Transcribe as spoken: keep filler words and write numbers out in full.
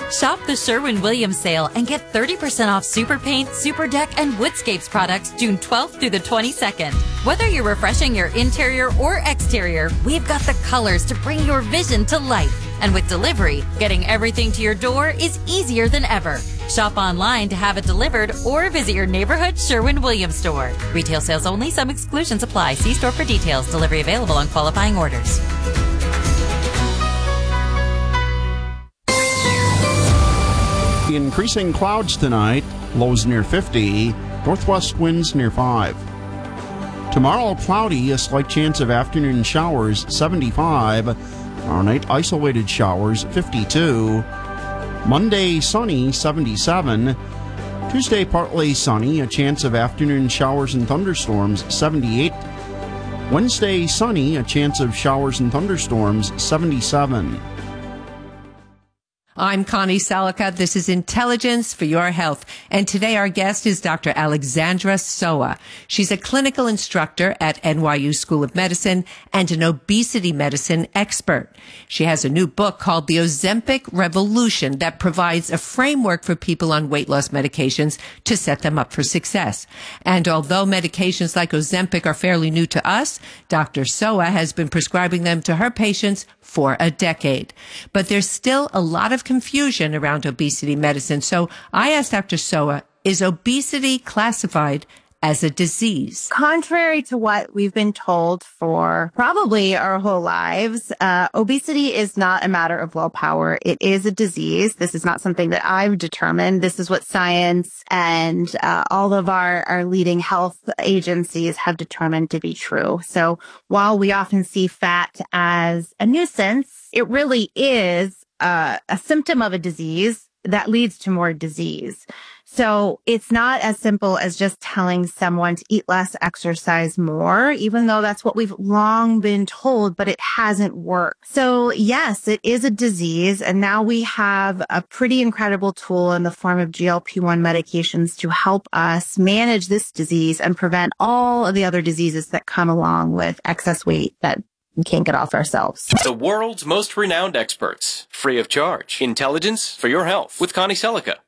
Shop the Sherwin-Williams sale and get thirty percent off Super Paint, Super Deck, and Woodscapes products June twelfth through the twenty-second. Whether you're refreshing your interior or exterior, we've got the colors to bring your vision to life. And with delivery, getting everything to your door is easier than ever. Shop online to have it delivered or visit your neighborhood Sherwin-Williams store. Retail sales only. Some exclusions apply. See store for details. Delivery available on qualifying orders. Increasing clouds tonight, lows near fifty, northwest winds near five. Tomorrow cloudy, a slight chance of afternoon showers, seventy-five. Tomorrow night isolated showers, fifty-two. Monday sunny, seventy-seven. Tuesday partly sunny, a chance of afternoon showers and thunderstorms, seventy-eight. Wednesday sunny, a chance of showers and thunderstorms, seventy-seven. I'm Connie Selica. This is Intelligence for Your Health. And today our guest is Doctor Alexandra Soa. She's a clinical instructor at N Y U School of Medicine and an obesity medicine expert. She has a new book called The Ozempic Revolution that provides a framework for people on weight loss medications to set them up for success. And although medications like Ozempic are fairly new to us, Doctor Soa has been prescribing them to her patients for a decade. But there's still a lot of confusion around obesity medicine. So I asked Doctor Soa, is obesity classified as a disease? Contrary to what we've been told for probably our whole lives, uh, obesity is not a matter of willpower. It is a disease. This is not something that I've determined. This is what science and uh, all of our, our leading health agencies have determined to be true. So while we often see fat as a nuisance, it really is uh, a symptom of a disease that leads to more disease. So it's not as simple as just telling someone to eat less, exercise more, even though that's what we've long been told, but it hasn't worked. So yes, it is a disease. And now we have a pretty incredible tool in the form of G L P one medications to help us manage this disease and prevent all of the other diseases that come along with excess weight that we can't get off ourselves. The world's most renowned experts, free of charge. Intelligence for Your Health with Connie Selica.